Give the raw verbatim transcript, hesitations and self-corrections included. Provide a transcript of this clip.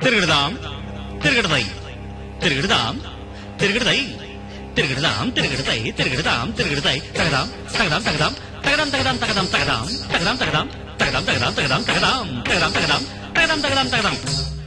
திருகிடுதாம் திருகிடுதை திருகிடுதாம் திருகிடுதை திருகிடுதாம் திருகிடுதை திருகிடுதாம் திருகிடுதை தகதாம் தகதாம் தகதாம் தகதாம் தகதாம் தகதாம் தகதாம் தகதாம் தகதாம் தகதாம் தகதாம் தகதாம் தகதாம் தகதாம் தகதாம் தகதாம் தகதாம் தகதாம்